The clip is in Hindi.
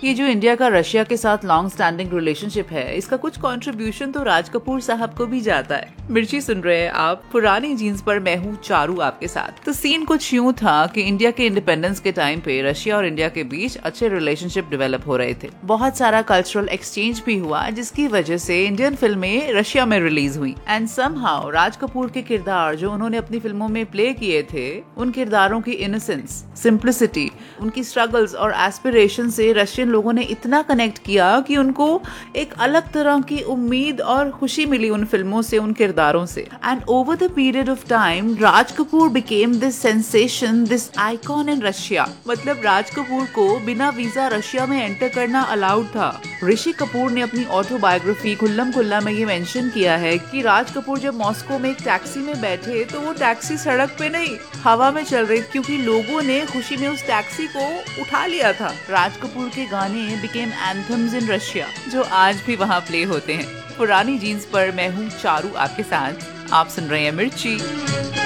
ये जो इंडिया का रशिया के साथ लॉन्ग स्टैंडिंग रिलेशनशिप है, इसका कुछ कंट्रीब्यूशन तो राज कपूर साहब को भी जाता है। मिर्ची सुन रहे हैं आप पुरानी जीन्स पर, मैं हूँ चारू आपके साथ। तो सीन कुछ यूं था कि इंडिया के इंडिपेंडेंस के टाइम पे रशिया और इंडिया के बीच अच्छे रिलेशनशिप डेवलप हो रहे थे। बहुत सारा कल्चरल एक्सचेंज भी हुआ, जिसकी वजह से इंडियन फिल्में रशिया में रिलीज हुई। एंड समहाउ राज कपूर के किरदार जो उन्होंने अपनी फिल्मों में प्ले किए थे, उन किरदारों की इनोसेंस, सिंप्लिसिटी, उनकी स्ट्रगल्स और एस्पिरेशन से रशियन लोगों ने इतना कनेक्ट किया कि उनको एक अलग तरह की उम्मीद और खुशी मिली उन फिल्मों से, उन किरदारों से। And over the period of time Raj Kapoor became this sensation, this icon in Russia. मतलब राज कपूर को बिना वीजा रशिया में एंटर करना अलाउड था। ऋषि कपूर ने अपनी ऑटोबायोग्राफी खुल्लम खुल्ला में ये मेंशन किया है कि राज कपूर जब मॉस्को में एक टैक्सी में बैठे तो वो टैक्सी सड़क पे नहीं, हवा में चल रही, क्योंकि लोगों ने खुशी में उस टैक्सी को उठा लिया था। राज कपूर के गाने बिकेम एंथम्स इन रशिया, जो आज भी वहाँ प्ले होते हैं। पुरानी जीन्स पर, मैं हूँ चारू आपके साथ। आप सुन रहे हैं मिर्ची।